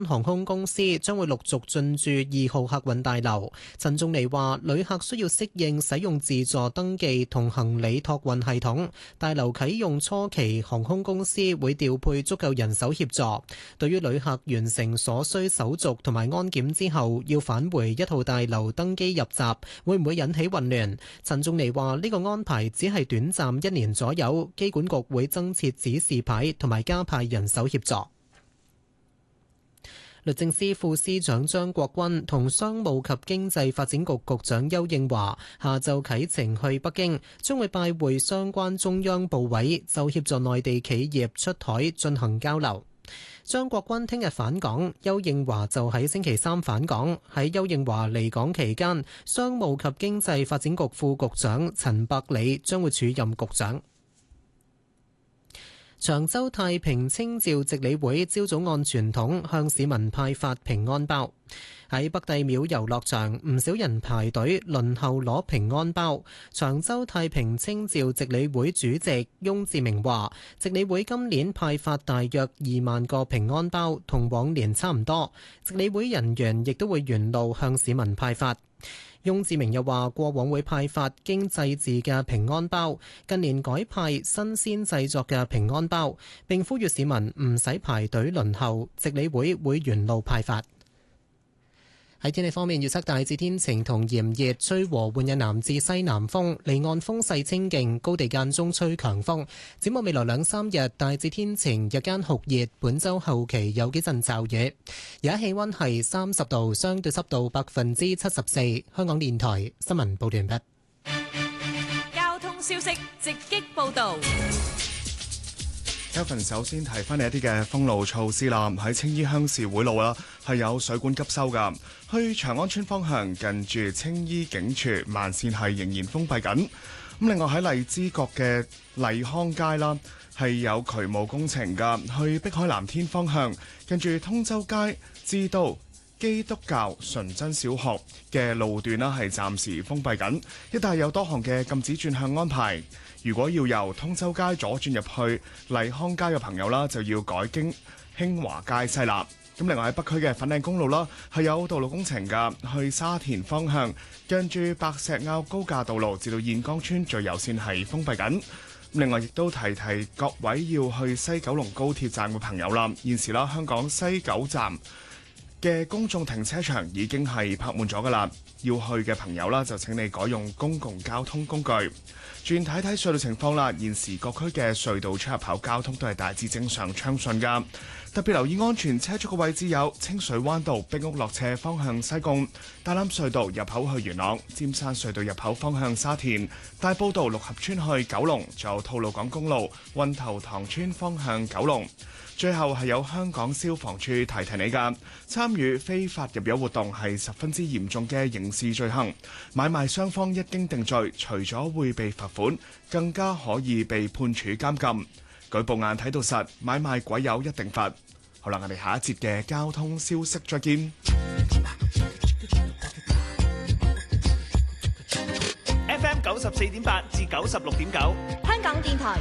航空公司將會陸續進駐2號客運大樓。陳仲尼話：旅客需要適應使用自助登記同行李託運系統。大樓啟用初期，航空公司會調配足夠人手協助。對於旅客完成所需手續同埋安檢之後，要返回1號大樓登機入閘，會唔會引起混亂？陳仲尼話：呢個安排只係短暫1年左右，機管局會增設指示牌同埋加派人手協助。律政司副司長張國軍同商務及經濟發展局局長邱應華下晝啟程去北京，將會拜會相關中央部委，就協助內地企業出台進行交流。張國軍聽日返港，邱應華就喺星期三返港。喺邱應華離港期間，商務及經濟發展局副局長陳百里將會署任局長。長洲太平清醮值理會朝早按傳統向市民派發平安包。喺北帝廟遊樂場，唔少人排隊輪候攞平安包。長洲太平清醮值理會主席翁志明話，值理會今年派發大約2萬個平安包，同往年差唔多。值理會人員亦都會沿路向市民派發。翁志明又話，過往會派發經製製嘅平安包，近年改派新鮮製作嘅平安包，並呼籲市民唔使排隊輪候，值理會會沿路派發。喺天氣方面，預測大致天晴同炎熱，吹和緩嘅南至西南風，離岸風勢清勁，高地間中吹強風。展望未來2-3日，大致天晴，日間酷熱，本週後期有幾陣驟雨。而家氣溫係30度，相對濕度74%。香港電台新聞報道完畢。 交通消息直擊報道。 Kevin 首先提翻你一啲嘅封路措施啦，喺青衣鄉事會路啦，係有水管急修噶，去長安村方向近住青衣警署慢線係仍然封閉緊。咁另外喺荔枝角嘅麗康街啦，係有渠務工程噶，去碧海藍天方向近住通州街至到基督教純真小學嘅路段啦，係暫時封閉緊，一帶有多項嘅禁止轉向安排。如果要由通州街左轉入去麗康街嘅朋友啦，就要改經興華街西啦。咁另外喺北區嘅粉嶺公路啦，係有道路工程㗎，去沙田方向近住白石坳高架道路至到燕江村最右線係封閉緊。另外亦都提提各位要去西九龍高鐵站嘅朋友啦，現時啦香港西九站嘅公眾停車場已經係泊滿咗㗎啦，要去嘅朋友啦就請你改用公共交通工具。轉睇睇隧道情況啦，現時各區嘅隧道出入口交通都係大致正常暢順㗎。特別留意安全車速嘅位置有清水灣道壁屋落斜方向西貢、大欖隧道入口去元朗、尖山隧道入口方向沙田、大埔道六合村去九龍，仲有吐露港公路運頭塘村方向九龍。最後係有香港消防處提提你㗎，參與非法入油活動係十分之嚴重嘅刑事罪行，買賣雙方一經定罪，除咗會被罰款，更加可以被判處監禁。舉報眼睇到實，買賣鬼友一定罰。好啦，我哋下一節嘅交通消息再見。 FM 94.8至96.9， 香港電台